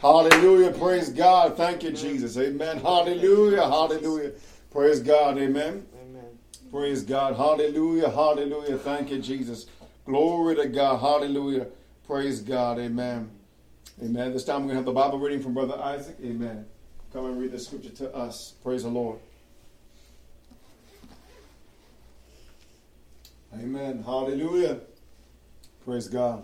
Hallelujah. Praise God. Thank you, Jesus. Amen. Hallelujah. Hallelujah. Praise God. Amen. Amen. Praise God. Hallelujah. Hallelujah. Thank you, Jesus. Glory to God. Hallelujah. Praise God. Amen. Amen. This time we're going to have the Bible reading from Brother Isaac. Amen. Come and read the scripture to us. Praise the Lord. Amen. Hallelujah. Praise God.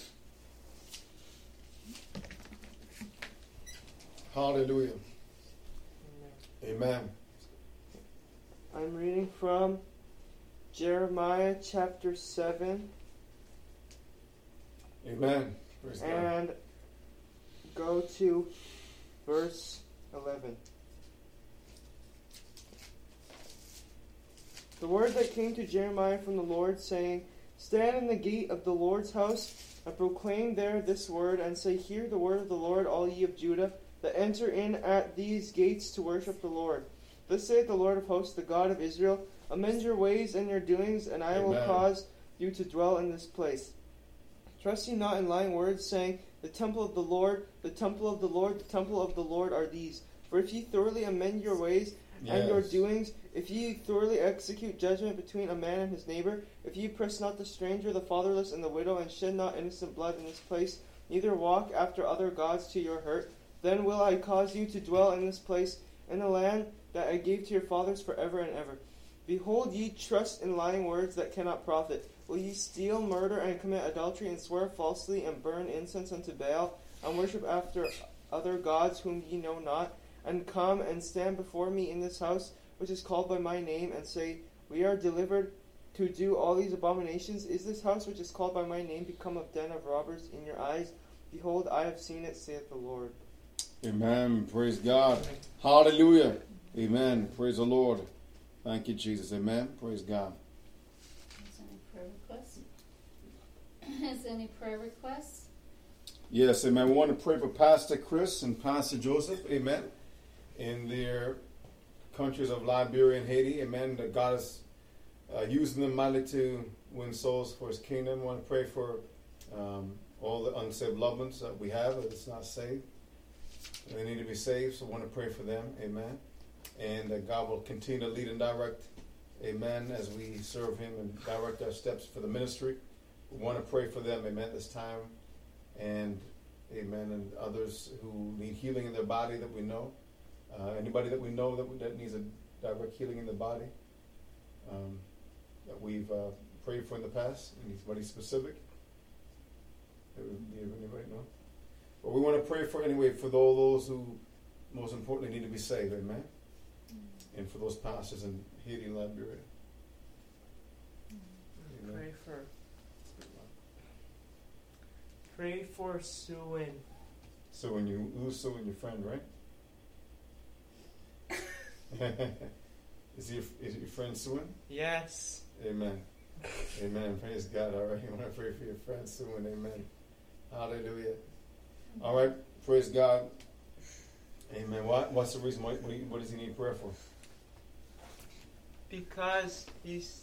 Hallelujah. Amen. I'm reading from Jeremiah chapter 7. Amen. Praise God. And go to verse 11. The word that came to Jeremiah from the Lord, saying, Stand in the gate of the Lord's house, and proclaim there this word, and say, Hear the word of the Lord, all ye of Judah, that enter in at these gates to worship the Lord. Thus saith the Lord of hosts, the God of Israel, Amend your ways and your doings, and I will cause you to dwell in this place. Trust ye not in lying words, saying, The temple of the Lord, the temple of the Lord, the temple of the Lord are these. For if ye thoroughly amend your ways and your doings, if ye thoroughly execute judgment between a man and his neighbor, if ye oppress not the stranger, the fatherless, and the widow, and shed not innocent blood in this place, neither walk after other gods to your hurt, then will I cause you to dwell in this place, in the land that I gave to your fathers forever and ever. Behold, ye trust in lying words that cannot profit. Will ye steal, murder, and commit adultery, and swear falsely, and burn incense unto Baal, and worship after other gods whom ye know not, and come and stand before me in this house, which is called by my name, and say, We are delivered to do all these abominations? Is this house which is called by my name become a den of robbers in your eyes? Behold, I have seen it, saith the Lord. Amen. Praise God. Hallelujah. Amen. Praise the Lord. Thank you, Jesus. Amen. Praise God. Is any prayer requests? Is any prayer requests? Yes, amen. We want to pray for Pastor Chris and Pastor Joseph. Amen. In their countries of Liberia and Haiti. Amen. That God is using them mightily to win souls for His kingdom. We want to pray for all the unsaved loved ones that we have that's not saved. They need to be saved, so we want to pray for them. Amen. And that God will continue to lead and direct, amen, as we serve Him and direct our steps for the ministry. We want to pray for them, amen, this time. And, amen, and others who need healing in their body that we know. Anybody that we know that needs a direct healing in the body that we've prayed for in the past. Anybody specific? Do anybody know? But we want to pray for, anyway, for all those who most importantly need to be saved, amen? And for those pastors in Haiti and Liberia. Pray for Suin. Who's Suin, your friend, right? Is your friend Suin? Yes. Amen. Amen. Praise God. All right. You want to pray for your friend Suin. Amen. Hallelujah. All right. Praise God. Amen. What's the reason? What does he need prayer for? Because he's...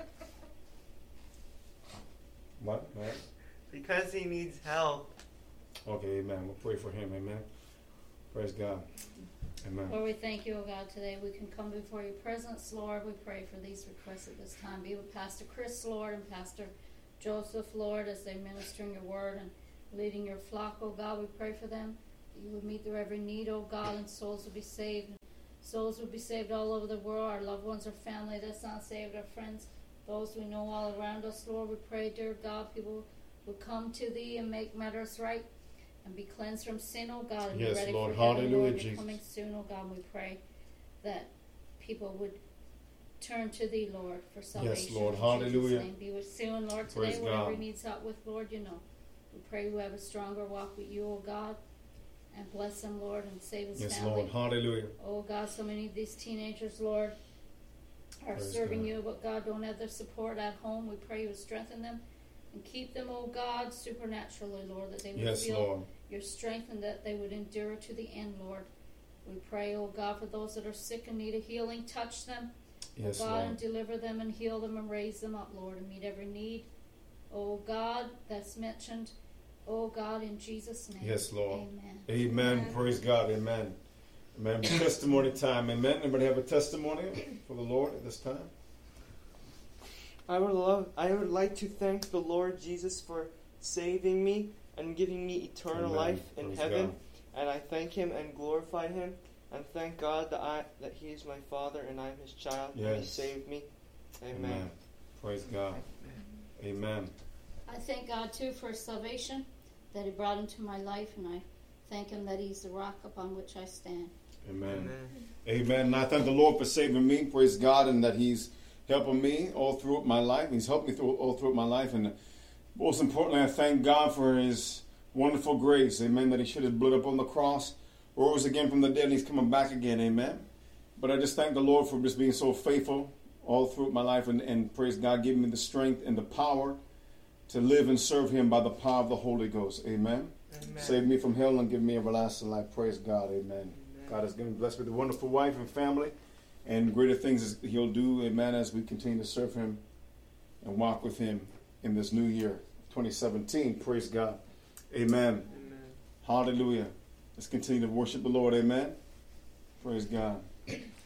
What? Because he needs help. Okay, amen. We'll pray for him. Amen. Praise God. Amen. Lord, we thank you, O God, today. We can come before your presence, Lord. We pray for these requests at this time. Be with Pastor Chris, Lord, and Pastor Joseph, Lord, as they minister in your word and leading your flock, O God. We pray for them. You would meet their every need, O God, and souls would be saved. Souls would be saved all over the world. Our loved ones, our family that's not saved, our friends, those we know all around us, Lord. We pray, dear God, people will come to thee and make matters right and be cleansed from sin, O God, and yes, be ready Lord. for heaven, Hallelujah, Lord. Jesus. You're coming soon, O God. We pray that people would turn to thee, Lord, for salvation. Yes, Lord. In Hallelujah. Jesus' name. Be with soon, Lord, today. Praise Whatever God. he needs help with, Lord, you know. We pray we have a stronger walk with you, O God. And bless him, Lord, and save his yes, family. Lord. Hallelujah. Oh, God, so many of these teenagers, Lord, are Praise serving God. you, but God, don't have their support at home. We pray you would strengthen them and keep them, oh God, supernaturally, Lord, that they would Yes, feel Lord. your strength and that they would endure to the end, Lord. We pray, oh God, for those that are sick and need a healing. Touch them, Yes, oh God, Lord. and deliver them and heal them and raise them up, Lord, and meet every need, oh God, that's mentioned Oh God, in Jesus' name. Yes, Lord. Amen. Amen. Praise God. Amen. Amen. Testimony time. Amen. Anybody have a testimony for the Lord at this time? I would like to thank the Lord Jesus for saving me and giving me eternal Amen. life in Praise heaven. God. And I thank Him and glorify Him, and thank God that He is my Father and I am His child. And He Yes. saved me. Amen. Amen. Praise God. Amen. I thank God too for His salvation that He brought into my life, and I thank Him that He's the rock upon which I stand. Amen. Amen. And I thank the Lord for saving me. Praise God, and that He's helping me all throughout my life. He's helped me all throughout my life. And most importantly, I thank God for His wonderful grace. Amen. That He shed His blood up on the cross, rose again from the dead, and He's coming back again. Amen. But I just thank the Lord for just being so faithful all throughout my life. And praise God, giving me the strength and the power to live and serve Him by the power of the Holy Ghost. Amen. Amen. Save me from hell and give me everlasting life. Praise God. Amen. God has given blessed with a wonderful wife and family, and greater things He'll do, amen, as we continue to serve Him and walk with Him in this new year, 2017. Praise God. Amen. Amen. Hallelujah. Let's continue to worship the Lord. Amen. Praise God.